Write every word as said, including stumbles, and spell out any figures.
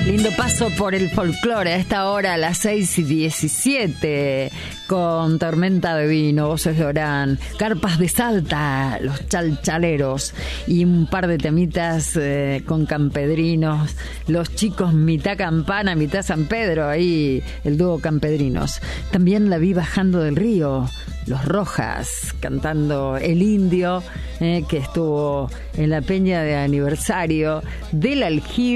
Lindo paso por el folclore a esta hora, a las seis y diecisiete, con Tormenta de Vino, Voces de Orán, Carpas de Salta, Los Chalchaleros y un par de temitas eh, con campedrinos, Los Chicos mitad campana, mitad San Pedro, ahí el dúo campedrinos. También la vi bajando del río, Los Rojas, cantando El Indio, eh, que estuvo en la peña de aniversario del aljibe.